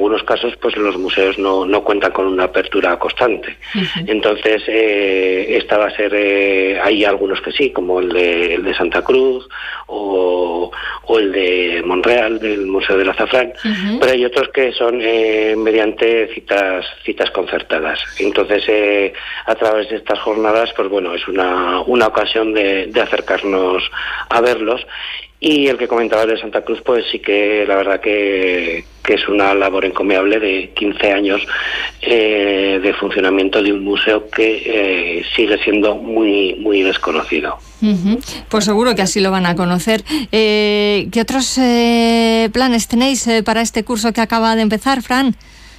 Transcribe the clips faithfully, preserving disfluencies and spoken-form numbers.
algunos casos pues los museos no, no cuentan con una apertura constante. Uh-huh. Entonces, eh, esta va a ser, eh, hay algunos que sí, como el de, el de Santa Cruz o, o el de Monreal, del Museo del Azafrán, uh-huh. pero hay otros que son eh, mediante citas citas concertadas. Entonces, eh, a través de estas jornadas, pues bueno, es una, una ocasión de, de acercarnos a verlos. Y el que comentaba de Santa Cruz, pues sí que la verdad que, que es una labor encomiable de quince años eh, de funcionamiento de un museo que eh, sigue siendo muy muy desconocido. Uh-huh. Pues seguro que así lo van a conocer. Eh, ¿Qué otros eh, planes tenéis eh, para este curso que acaba de empezar, Fran?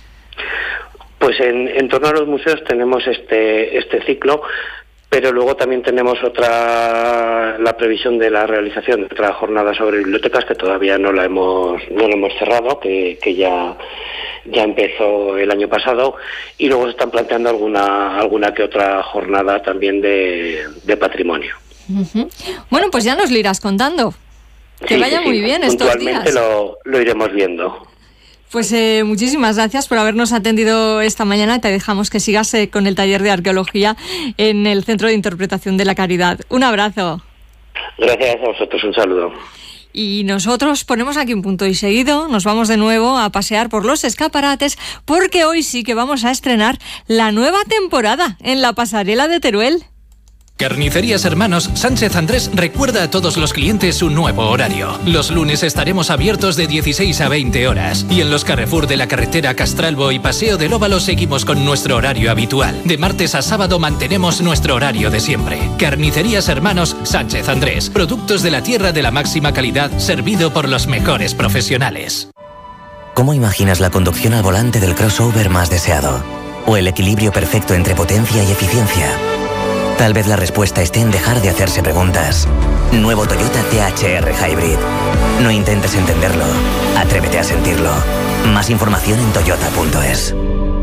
Pues en, en torno a los museos tenemos este este ciclo. Pero luego también tenemos otra, la previsión de la realización de otra jornada sobre bibliotecas que todavía no la hemos, no la hemos cerrado, que, que ya, ya empezó el año pasado, y luego se están planteando alguna, alguna que otra jornada también de, de patrimonio. Uh-huh. Bueno, pues ya nos lo irás contando. Que sí, vaya sí, muy sí. bien estos días. Puntualmente lo, lo iremos viendo. Pues eh, muchísimas gracias por habernos atendido esta mañana. Te dejamos que sigas eh, con el taller de arqueología en el Centro de Interpretación de la Caridad. Un abrazo. Gracias a vosotros, un saludo. Y nosotros ponemos aquí un punto y seguido. Nos vamos de nuevo a pasear por los escaparates porque hoy sí que vamos a estrenar la nueva temporada en la pasarela de Teruel. Carnicerías Hermanos Sánchez Andrés recuerda a todos los clientes su nuevo horario. Los lunes estaremos abiertos de dieciséis a veinte horas y en los Carrefour de la carretera Castralbo y Paseo del Óvalo seguimos con nuestro horario habitual. De martes a sábado mantenemos nuestro horario de siempre. Carnicerías Hermanos Sánchez Andrés. Productos de la tierra de la máxima calidad, servido por los mejores profesionales. ¿Cómo imaginas la conducción al volante del crossover más deseado? ¿O el equilibrio perfecto entre potencia y eficiencia? Tal vez la respuesta esté en dejar de hacerse preguntas. Nuevo Toyota T H R Hybrid. No intentes entenderlo, atrévete a sentirlo. Más información en toyota punto es.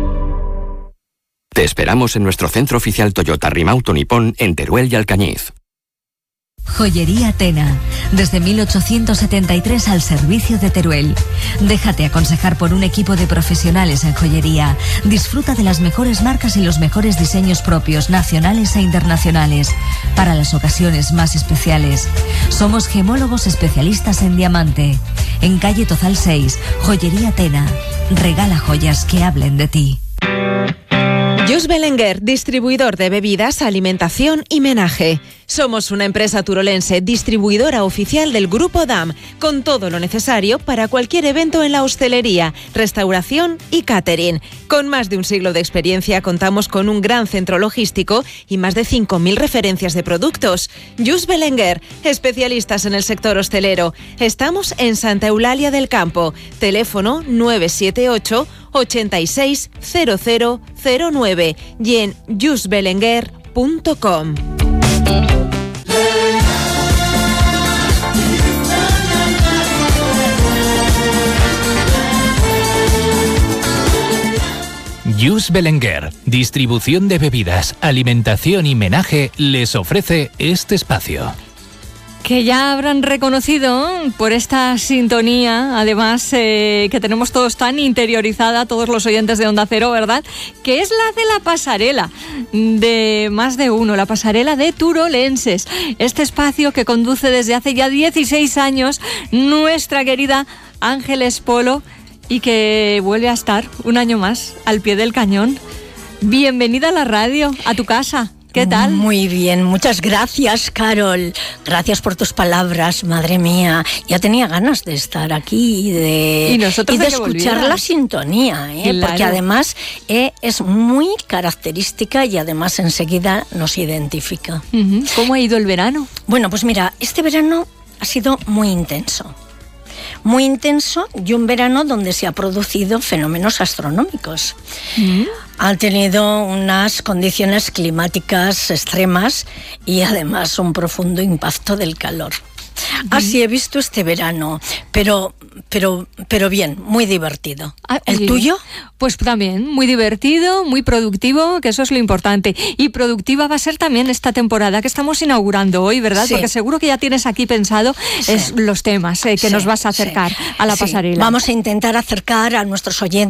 Te esperamos en nuestro centro oficial Toyota Rimauto Nippon en Teruel y Alcañiz. Joyería Tena, desde mil ochocientos setenta y tres al servicio de Teruel. Déjate aconsejar por un equipo de profesionales en joyería. Disfruta de las mejores marcas y los mejores diseños propios, nacionales e internacionales, para las ocasiones más especiales. Somos gemólogos especialistas en diamante. En calle Tozal seis, Joyería Tena. Regala joyas que hablen de ti. Just Belenguer, distribuidor de bebidas, alimentación y menaje. Somos una empresa turolense, distribuidora oficial del Grupo D A M, con todo lo necesario para cualquier evento en la hostelería, restauración y catering. Con más de un siglo de experiencia, contamos con un gran centro logístico y más de cinco mil referencias de productos. Just Belenguer, especialistas en el sector hostelero. Estamos en Santa Eulalia del Campo. Teléfono nueve siete ocho, ochenta y seis, cero cero cero nueve y en just belenguer punto com. Just Belenguer, distribución de bebidas, alimentación y menaje, les ofrece este espacio. Que ya habrán reconocido por esta sintonía, además eh, que tenemos todos tan interiorizada, todos los oyentes de Onda Cero, ¿verdad? Que es la de la pasarela de más de uno, la pasarela de Turolenses. Este espacio que conduce desde hace ya dieciséis años nuestra querida Ángeles Polo y que vuelve a estar un año más al pie del cañón. Bienvenida a la radio, a tu casa. ¿Qué tal? Muy bien, muchas gracias, Carol. Gracias por tus palabras, madre mía. Ya tenía ganas de estar aquí y de, y nosotros y de, de escuchar volviera. la sintonía, ¿eh? Claro. Porque además eh, es muy característica y además enseguida nos identifica. Uh-huh. ¿Cómo ha ido el verano? Bueno, pues mira, este verano ha sido muy intenso. Muy intenso y un verano donde se han producido fenómenos astronómicos. Mm. Han tenido unas condiciones climáticas extremas y además un profundo impacto del calor. Mm. Así he visto este verano, pero, pero, pero bien, muy divertido. Ah, ¿El sí. tuyo? Pues también, muy divertido, muy productivo, que eso es lo importante. Y productiva va a ser también esta temporada que estamos inaugurando hoy, ¿verdad? Sí. Porque seguro que ya tienes aquí pensado sí. es los temas eh, que sí, nos vas a acercar sí. a la sí. pasarela. Vamos a intentar acercar a nuestros oyentes